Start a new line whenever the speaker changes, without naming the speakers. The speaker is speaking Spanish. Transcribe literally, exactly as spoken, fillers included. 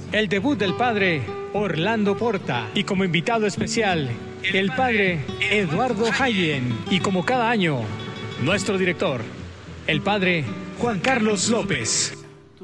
el debut del padre Orlando Porta y como invitado especial, el padre Eduardo Hayen y como cada año, nuestro director, el padre Juan Carlos López.